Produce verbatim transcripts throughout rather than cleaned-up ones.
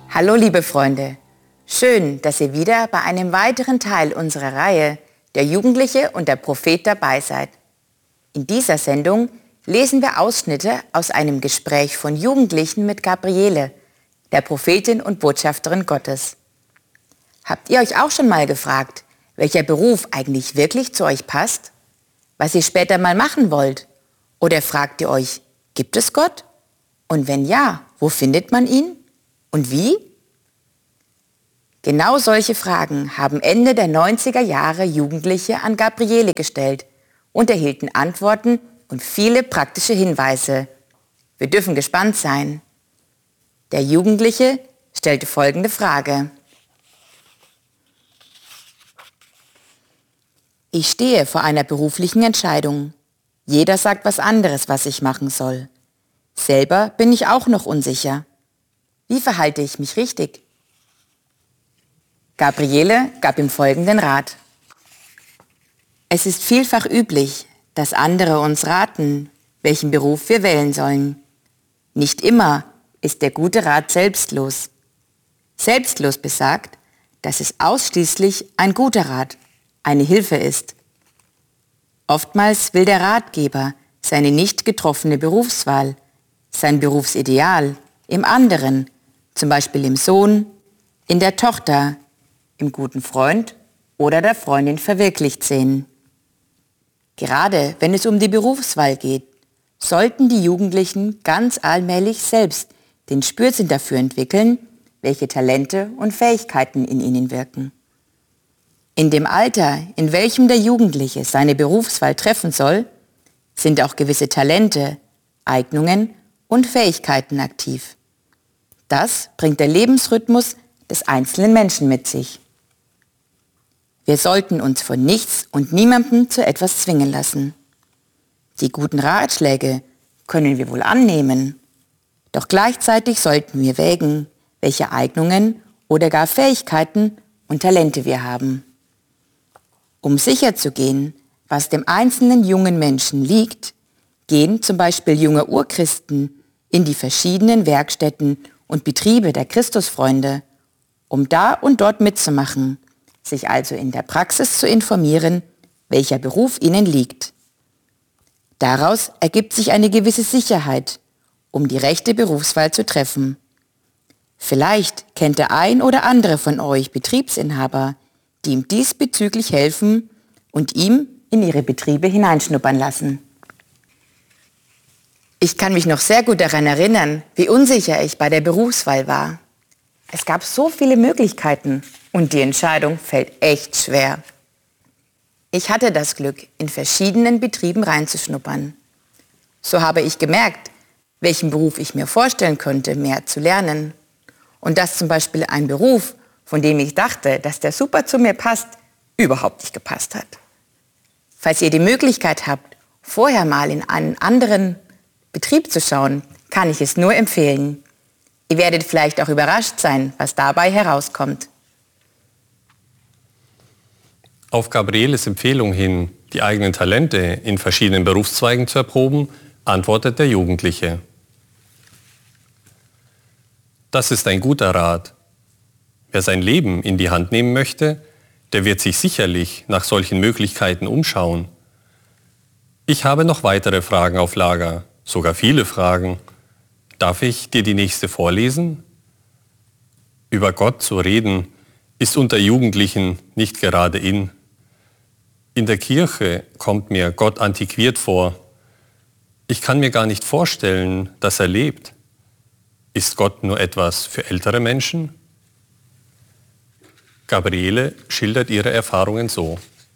Hallo liebe Freunde, schön, dass ihr wieder bei einem weiteren Teil unserer Reihe Der Jugendliche und der Prophet dabei seid. In dieser Sendung lesen wir Ausschnitte aus einem Gespräch von Jugendlichen mit Gabriele, der Prophetin und Botschafterin Gottes. Habt ihr euch auch schon mal gefragt, welcher Beruf eigentlich wirklich zu euch passt? Was ihr später mal machen wollt? Oder fragt ihr euch, gibt es Gott? Und wenn ja, wo findet man ihn? Und wie? Genau solche Fragen haben Ende der neunziger Jahre Jugendliche an Gabriele gestellt und erhielten Antworten und viele praktische Hinweise. Wir dürfen gespannt sein. Der Jugendliche stellte folgende Frage. Ich stehe vor einer beruflichen Entscheidung. Jeder sagt was anderes, was ich machen soll. Selber bin ich auch noch unsicher. Wie verhalte ich mich richtig? Gabriele gab ihm folgenden Rat. Es ist vielfach üblich, dass andere uns raten, welchen Beruf wir wählen sollen. Nicht immer ist der gute Rat selbstlos. Selbstlos besagt, dass es ausschließlich ein guter Rat, eine Hilfe ist. Oftmals will der Ratgeber seine nicht getroffene Berufswahl, sein Berufsideal im anderen, zum Beispiel im Sohn, in der Tochter, im guten Freund oder der Freundin verwirklicht sehen. Gerade wenn es um die Berufswahl geht, sollten die Jugendlichen ganz allmählich selbst den Spürsinn dafür entwickeln, welche Talente und Fähigkeiten in ihnen wirken. In dem Alter, in welchem der Jugendliche seine Berufswahl treffen soll, sind auch gewisse Talente, Eignungen und Fähigkeiten aktiv. Das bringt der Lebensrhythmus des einzelnen Menschen mit sich. Wir sollten uns von nichts und niemandem zu etwas zwingen lassen. Die guten Ratschläge können wir wohl annehmen, doch gleichzeitig sollten wir wägen, welche Eignungen oder gar Fähigkeiten und Talente wir haben. Um sicherzugehen, was dem einzelnen jungen Menschen liegt, gehen zum Beispiel junge Urchristen in die verschiedenen Werkstätten und Betriebe der Christusfreunde, um da und dort mitzumachen, sich also in der Praxis zu informieren, welcher Beruf ihnen liegt. Daraus ergibt sich eine gewisse Sicherheit, um die rechte Berufswahl zu treffen. Vielleicht kennt der ein oder andere von euch Betriebsinhaber, die ihm diesbezüglich helfen und ihm in ihre Betriebe hineinschnuppern lassen. Ich kann mich noch sehr gut daran erinnern, wie unsicher ich bei der Berufswahl war. Es gab so viele Möglichkeiten und die Entscheidung fällt echt schwer. Ich hatte das Glück, in verschiedenen Betrieben reinzuschnuppern. So habe ich gemerkt, welchen Beruf ich mir vorstellen könnte, mehr zu lernen. Und dass zum Beispiel ein Beruf, von dem ich dachte, dass der super zu mir passt, überhaupt nicht gepasst hat. Falls ihr die Möglichkeit habt, vorher mal in einen anderen Betrieb zu schauen, kann ich es nur empfehlen. Ihr werdet vielleicht auch überrascht sein, was dabei herauskommt. Auf Gabrieles Empfehlung hin, die eigenen Talente in verschiedenen Berufszweigen zu erproben, antwortet der Jugendliche. Das ist ein guter Rat. Wer sein Leben in die Hand nehmen möchte, der wird sich sicherlich nach solchen Möglichkeiten umschauen. Ich habe noch weitere Fragen auf Lager, sogar viele Fragen. Darf ich dir die nächste vorlesen? Über Gott zu reden, ist unter Jugendlichen nicht gerade in. In der Kirche kommt mir Gott antiquiert vor. Ich kann mir gar nicht vorstellen, dass er lebt. Ist Gott nur etwas für ältere Menschen? Gabriele schildert ihre Erfahrungen so.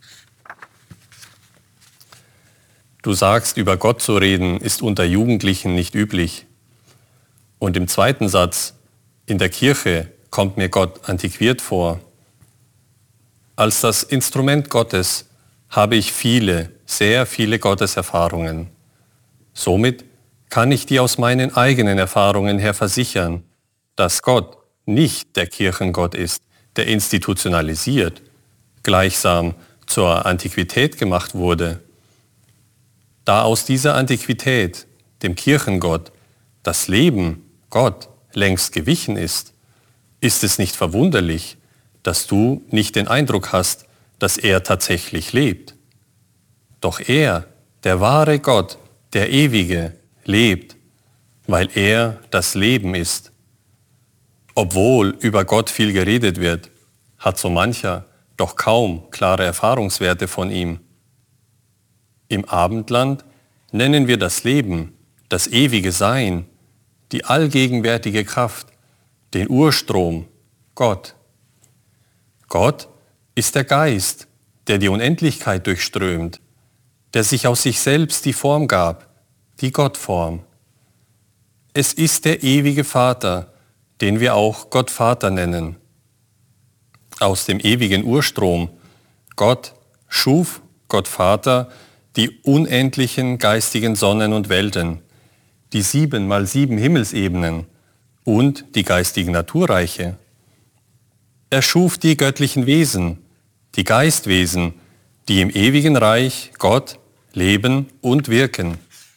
Du sagst, über Gott zu reden, ist unter Jugendlichen nicht üblich. Und im zweiten Satz, in der Kirche kommt mir Gott antiquiert vor. Als das Instrument Gottes habe ich viele, sehr viele Gotteserfahrungen. Somit kann ich dir aus meinen eigenen Erfahrungen her versichern, dass Gott nicht der Kirchengott ist, der institutionalisiert, gleichsam zur Antiquität gemacht wurde. Da aus dieser Antiquität, dem Kirchengott, das Leben, Gott, längst gewichen ist, ist es nicht verwunderlich, dass du nicht den Eindruck hast, dass er tatsächlich lebt. Doch er, der wahre Gott, der Ewige, lebt, weil er das Leben ist. Obwohl über Gott viel geredet wird, hat so mancher doch kaum klare Erfahrungswerte von ihm. Im Abendland nennen wir das Leben, das ewige Sein, die allgegenwärtige Kraft, den Urstrom, Gott. Gott ist der Geist, der die Unendlichkeit durchströmt, der sich aus sich selbst die Form gab, die Gottform. Es ist der ewige Vater, den wir auch Gott Vater nennen. Aus dem ewigen Urstrom, Gott, schuf Gott Vater die unendlichen geistigen Sonnen und Welten, die sieben mal sieben Himmelsebenen und die geistigen Naturreiche. Er schuf die göttlichen Wesen, die Geistwesen, die im ewigen Reich Gott leben und wirken.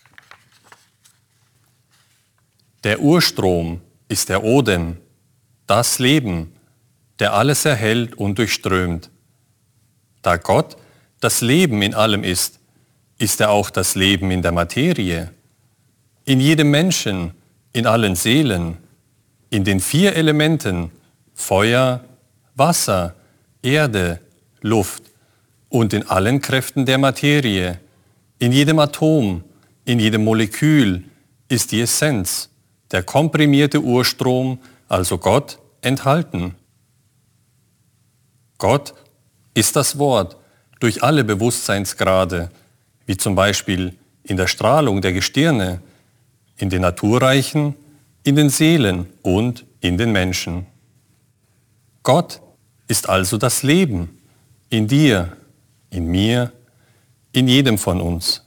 Der Urstrom ist der Odem, das Leben, der alles erhält und durchströmt. Da Gott das Leben in allem ist, ist er auch das Leben in der Materie, in jedem Menschen, in allen Seelen, in den vier Elementen Feuer, Wasser, Erde, Luft und in allen Kräften der Materie, in jedem Atom, in jedem Molekül ist die Essenz, der komprimierte Urstrom, also Gott, enthalten. Gott ist das Wort durch alle Bewusstseinsgrade, wie zum Beispiel in der Strahlung der Gestirne, in den Naturreichen, in den Seelen und in den Menschen. Gott ist also das Leben in dir, in mir, in jedem von uns.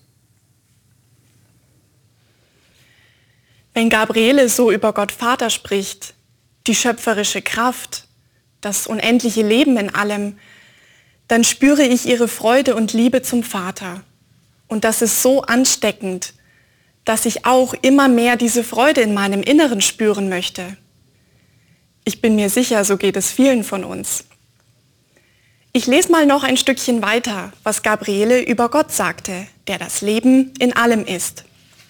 Wenn Gabriele so über Gott Vater spricht, die schöpferische Kraft, das unendliche Leben in allem, dann spüre ich ihre Freude und Liebe zum Vater. Und das ist so ansteckend, dass ich auch immer mehr diese Freude in meinem Inneren spüren möchte. Ich bin mir sicher, so geht es vielen von uns. Ich lese mal noch ein Stückchen weiter, was Gabriele über Gott sagte, der das Leben in allem ist.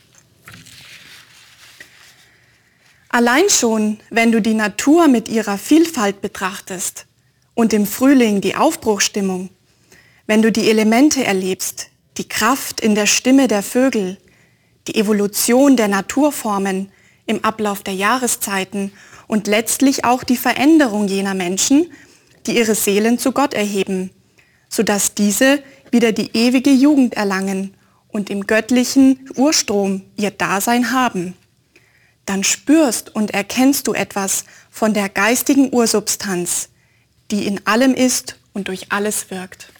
Allein schon, wenn du die Natur mit ihrer Vielfalt betrachtest und im Frühling die Aufbruchsstimmung, wenn du die Elemente erlebst, die Kraft in der Stimme der Vögel, die Evolution der Naturformen im Ablauf der Jahreszeiten und letztlich auch die Veränderung jener Menschen, die ihre Seelen zu Gott erheben, sodass diese wieder die ewige Jugend erlangen und im göttlichen Urstrom ihr Dasein haben. Dann spürst und erkennst du etwas von der geistigen Ursubstanz, die in allem ist und durch alles wirkt.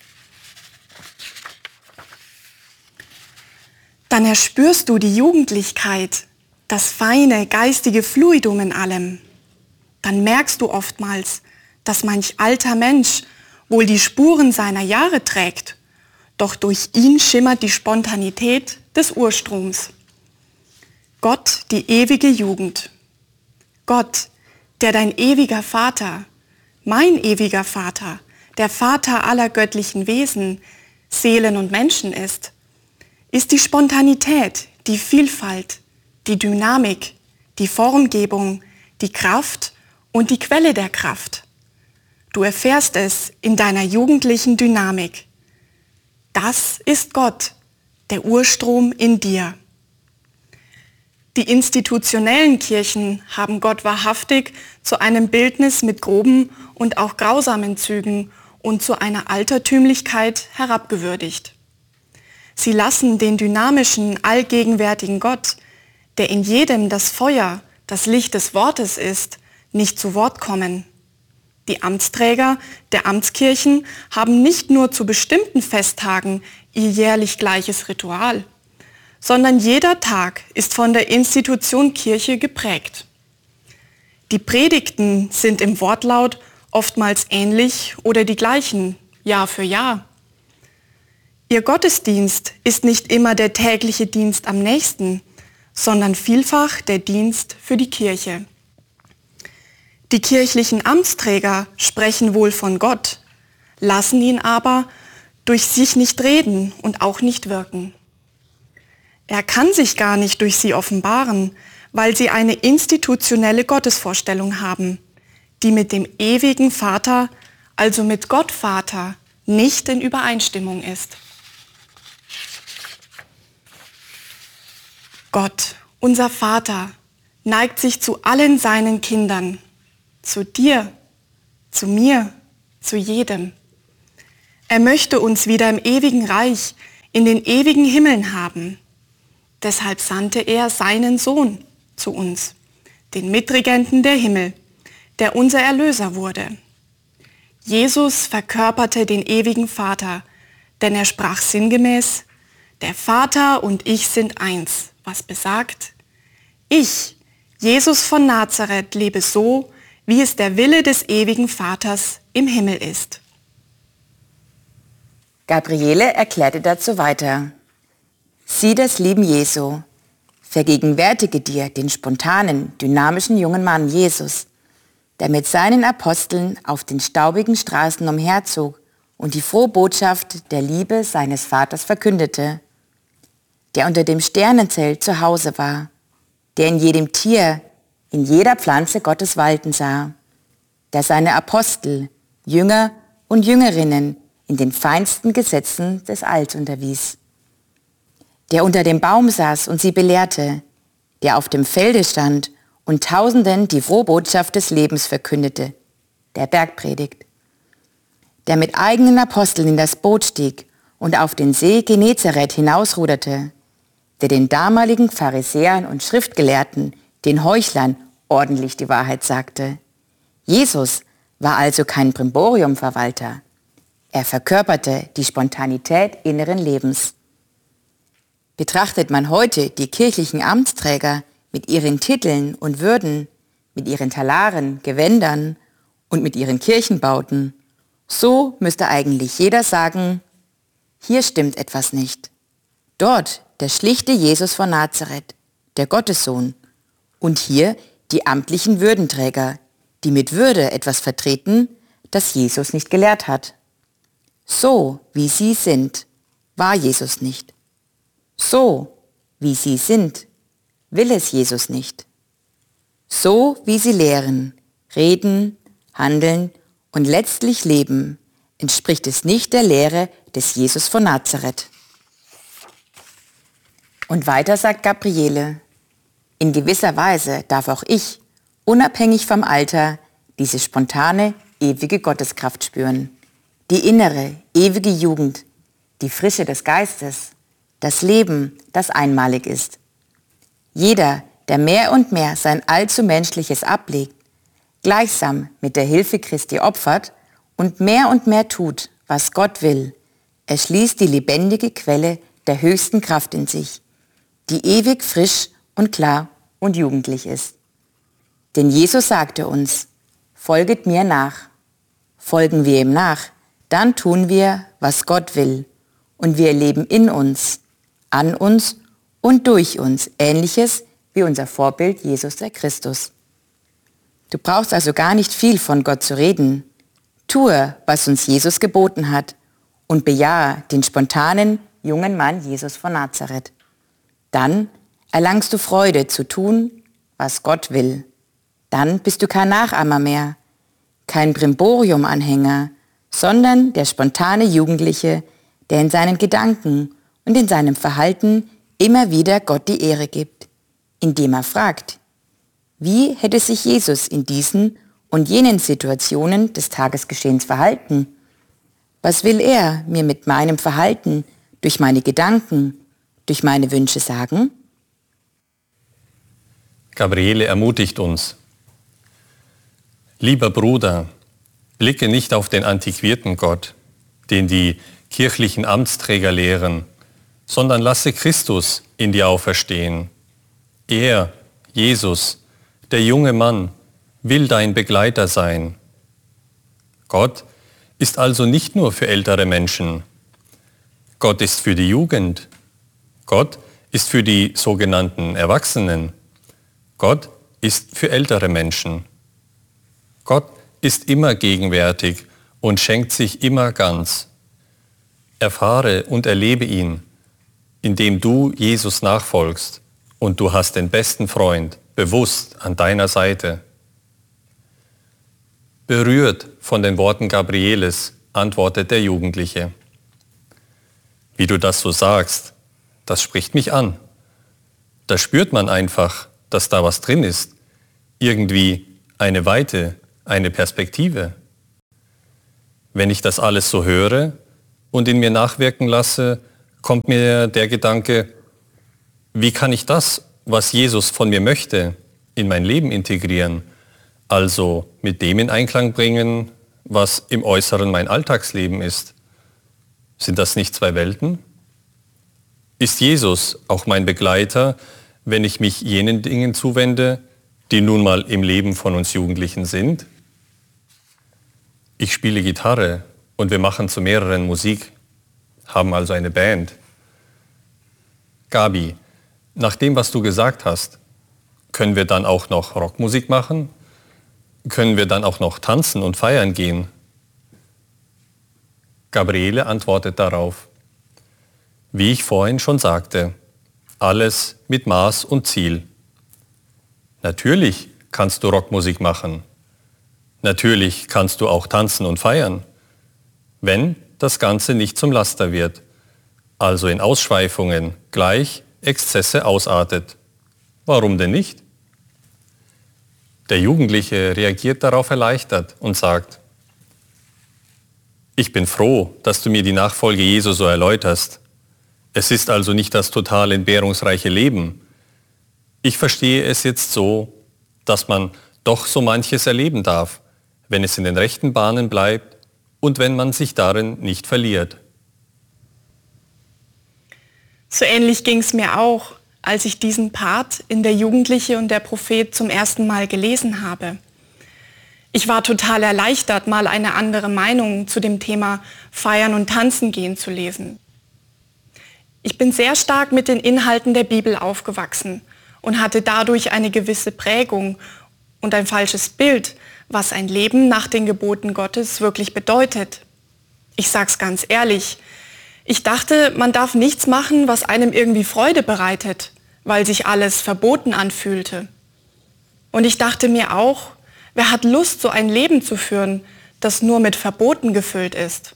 Dann erspürst du die Jugendlichkeit, das feine geistige Fluidum in allem. Dann merkst du oftmals, dass manch alter Mensch wohl die Spuren seiner Jahre trägt, doch durch ihn schimmert die Spontanität des Urstroms. Gott, die ewige Jugend. Gott, der dein ewiger Vater, mein ewiger Vater, der Vater aller göttlichen Wesen, Seelen und Menschen ist, ist die Spontanität, die Vielfalt, die Dynamik, die Formgebung, die Kraft und die Quelle der Kraft. Du erfährst es in deiner jugendlichen Dynamik. Das ist Gott, der Urstrom in dir. Die institutionellen Kirchen haben Gott wahrhaftig zu einem Bildnis mit groben und auch grausamen Zügen und zu einer Altertümlichkeit herabgewürdigt. Sie lassen den dynamischen, allgegenwärtigen Gott, der in jedem das Feuer, das Licht des Wortes ist, nicht zu Wort kommen. Die Amtsträger der Amtskirchen haben nicht nur zu bestimmten Festtagen ihr jährlich gleiches Ritual, sondern jeder Tag ist von der Institution Kirche geprägt. Die Predigten sind im Wortlaut oftmals ähnlich oder die gleichen, Jahr für Jahr. Ihr Gottesdienst ist nicht immer der tägliche Dienst am nächsten, sondern vielfach der Dienst für die Kirche. Die kirchlichen Amtsträger sprechen wohl von Gott, lassen ihn aber durch sich nicht reden und auch nicht wirken. Er kann sich gar nicht durch sie offenbaren, weil sie eine institutionelle Gottesvorstellung haben, die mit dem ewigen Vater, also mit Gott Vater, nicht in Übereinstimmung ist. Gott, unser Vater, neigt sich zu allen seinen Kindern, zu dir, zu mir, zu jedem. Er möchte uns wieder im ewigen Reich, in den ewigen Himmeln haben. Deshalb sandte er seinen Sohn zu uns, den Mitregenten der Himmel, der unser Erlöser wurde. Jesus verkörperte den ewigen Vater, denn er sprach sinngemäß: Der Vater und ich sind eins, was besagt: Ich, Jesus von Nazareth, lebe so, wie es der Wille des ewigen Vaters im Himmel ist. Gabriele erklärte dazu weiter: Sieh das Leben Jesu. Vergegenwärtige dir den spontanen, dynamischen jungen Mann Jesus, der mit seinen Aposteln auf den staubigen Straßen umherzog und die frohe Botschaft der Liebe seines Vaters verkündete, der unter dem Sternenzelt zu Hause war, der in jedem Tier, in jeder Pflanze Gottes walten sah, der seine Apostel, Jünger und Jüngerinnen in den feinsten Gesetzen des Alts unterwies, der unter dem Baum saß und sie belehrte, der auf dem Felde stand und Tausenden die frohe Botschaft des Lebens verkündete, der Bergpredigt, der mit eigenen Aposteln in das Boot stieg und auf den See Genezareth hinausruderte, der den damaligen Pharisäern und Schriftgelehrten, den Heuchlern, ordentlich die Wahrheit sagte. Jesus war also kein Brimboriumverwalter. Er verkörperte die Spontanität inneren Lebens. Betrachtet man heute die kirchlichen Amtsträger mit ihren Titeln und Würden, mit ihren Talaren, Gewändern und mit ihren Kirchenbauten, so müsste eigentlich jeder sagen: Hier stimmt etwas nicht. Dort der schlichte Jesus von Nazareth, der Gottessohn, und hier die amtlichen Würdenträger, die mit Würde etwas vertreten, das Jesus nicht gelehrt hat. So wie sie sind, war Jesus nicht. So wie sie sind, will es Jesus nicht. So wie sie lehren, reden, handeln und letztlich leben, entspricht es nicht der Lehre des Jesus von Nazareth. Und weiter sagt Gabriele: In gewisser Weise darf auch ich, unabhängig vom Alter, diese spontane, ewige Gotteskraft spüren. Die innere, ewige Jugend, die Frische des Geistes, das Leben, das einmalig ist. Jeder, der mehr und mehr sein allzu Menschliches ablegt, gleichsam mit der Hilfe Christi opfert und mehr und mehr tut, was Gott will, erschließt die lebendige Quelle der höchsten Kraft in sich, die ewig frisch und klar und jugendlich ist. Denn Jesus sagte uns: Folget mir nach. Folgen wir ihm nach, dann tun wir, was Gott will, und wir erleben in uns, an uns und durch uns Ähnliches wie unser Vorbild Jesus der Christus. Du brauchst also gar nicht viel von Gott zu reden. Tue, was uns Jesus geboten hat, und bejahe den spontanen, jungen Mann Jesus von Nazareth. Dann erlangst du Freude zu tun, was Gott will. Dann bist du kein Nachahmer mehr, kein Brimborium-Anhänger, sondern der spontane Jugendliche, der in seinen Gedanken und in seinem Verhalten immer wieder Gott die Ehre gibt, indem er fragt: Wie hätte sich Jesus in diesen und jenen Situationen des Tagesgeschehens verhalten? Was will er mir mit meinem Verhalten, durch meine Gedanken, durch meine Wünsche sagen? Gabriele ermutigt uns: Lieber Bruder, blicke nicht auf den antiquierten Gott, den die kirchlichen Amtsträger lehren, sondern lasse Christus in dir auferstehen. Er, Jesus, der junge Mann, will dein Begleiter sein. Gott ist also nicht nur für ältere Menschen. Gott ist für die Jugend. Gott ist für die sogenannten Erwachsenen. Gott ist für ältere Menschen. Gott ist immer gegenwärtig und schenkt sich immer ganz. Erfahre und erlebe ihn, indem du Jesus nachfolgst und du hast den besten Freund bewusst an deiner Seite. Berührt von den Worten Gabrieles, antwortet der Jugendliche. Wie du das so sagst, das spricht mich an. Da spürt man einfach, dass da was drin ist. Irgendwie eine Weite, eine Perspektive. Wenn ich das alles so höre und in mir nachwirken lasse, kommt mir der Gedanke, wie kann ich das, was Jesus von mir möchte, in mein Leben integrieren? Also mit dem in Einklang bringen, was im Äußeren mein Alltagsleben ist. Sind das nicht zwei Welten? Ist Jesus auch mein Begleiter, wenn ich mich jenen Dingen zuwende, die nun mal im Leben von uns Jugendlichen sind? Ich spiele Gitarre und wir machen zu mehreren Musik, haben also eine Band. Gabi, nach dem, was du gesagt hast, können wir dann auch noch Rockmusik machen? Können wir dann auch noch tanzen und feiern gehen? Gabriele antwortet darauf, wie ich vorhin schon sagte, alles mit Maß und Ziel. Natürlich kannst du Rockmusik machen. Natürlich kannst du auch tanzen und feiern, wenn das Ganze nicht zum Laster wird, also in Ausschweifungen gleich Exzesse ausartet. Warum denn nicht? Der Jugendliche reagiert darauf erleichtert und sagt, ich bin froh, dass du mir die Nachfolge Jesu so erläuterst. Es ist also nicht das total entbehrungsreiche Leben. Ich verstehe es jetzt so, dass man doch so manches erleben darf, wenn es in den rechten Bahnen bleibt und wenn man sich darin nicht verliert. So ähnlich ging es mir auch, als ich diesen Part in der Jugendliche und der Prophet zum ersten Mal gelesen habe. Ich war total erleichtert, mal eine andere Meinung zu dem Thema Feiern und Tanzen gehen zu lesen. Ich bin sehr stark mit den Inhalten der Bibel aufgewachsen und hatte dadurch eine gewisse Prägung und ein falsches Bild, was ein Leben nach den Geboten Gottes wirklich bedeutet. Ich sag's ganz ehrlich, ich dachte, man darf nichts machen, was einem irgendwie Freude bereitet, weil sich alles verboten anfühlte. Und ich dachte mir auch, wer hat Lust, so ein Leben zu führen, das nur mit Verboten gefüllt ist?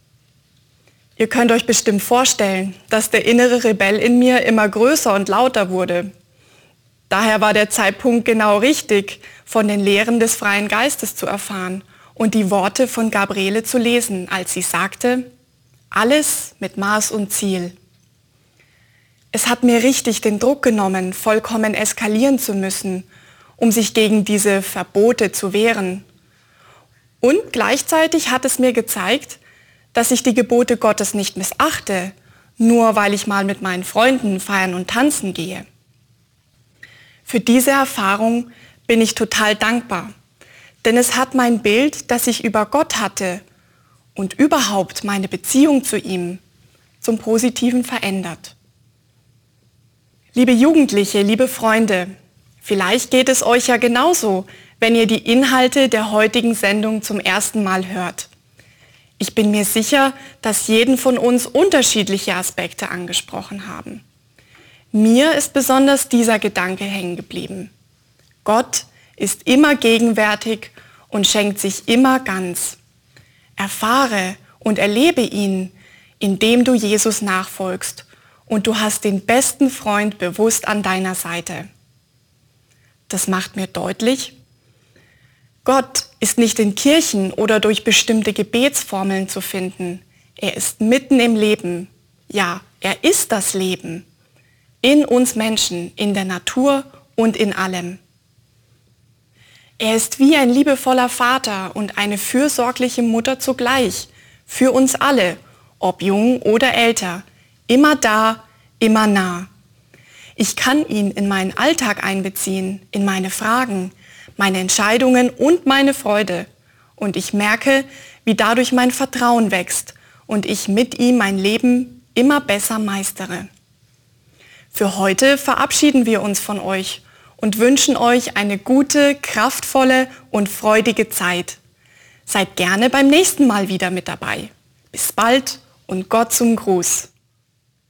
Ihr könnt euch bestimmt vorstellen, dass der innere Rebell in mir immer größer und lauter wurde. Daher war der Zeitpunkt genau richtig, von den Lehren des freien Geistes zu erfahren und die Worte von Gabriele zu lesen, als sie sagte, alles mit Maß und Ziel. Es hat mir richtig den Druck genommen, vollkommen eskalieren zu müssen, um sich gegen diese Verbote zu wehren. Und gleichzeitig hat es mir gezeigt, dass ich die Gebote Gottes nicht missachte, nur weil ich mal mit meinen Freunden feiern und tanzen gehe. Für diese Erfahrung bin ich total dankbar, denn es hat mein Bild, das ich über Gott hatte und überhaupt meine Beziehung zu ihm zum Positiven verändert. Liebe Jugendliche, liebe Freunde, vielleicht geht es euch ja genauso, wenn ihr die Inhalte der heutigen Sendung zum ersten Mal hört. Ich bin mir sicher, dass jeden von uns unterschiedliche Aspekte angesprochen haben. Mir ist besonders dieser Gedanke hängen geblieben. Gott ist immer gegenwärtig und schenkt sich immer ganz. Erfahre und erlebe ihn, indem du Jesus nachfolgst und du hast den besten Freund bewusst an deiner Seite. Das macht mir deutlich, Gott ist nicht in Kirchen oder durch bestimmte Gebetsformeln zu finden. Er ist mitten im Leben. Ja, er ist das Leben. In uns Menschen, in der Natur und in allem. Er ist wie ein liebevoller Vater und eine fürsorgliche Mutter zugleich, für uns alle, ob jung oder älter, immer da, immer nah. Ich kann ihn in meinen Alltag einbeziehen, in meine Fragen, meine Entscheidungen und meine Freude. Und ich merke, wie dadurch mein Vertrauen wächst und ich mit ihm mein Leben immer besser meistere. Für heute verabschieden wir uns von euch und wünschen euch eine gute, kraftvolle und freudige Zeit. Seid gerne beim nächsten Mal wieder mit dabei. Bis bald und Gott zum Gruß.